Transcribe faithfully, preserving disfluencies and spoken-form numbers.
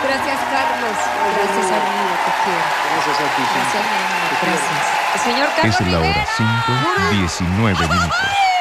Gracias, Carlos. Gracias, amigo. Te quiero. Gracias a ti. Gracias, mi amor. Gracias. El señor Carlos Es la hora Rivera. cinco, diecinueve minutos.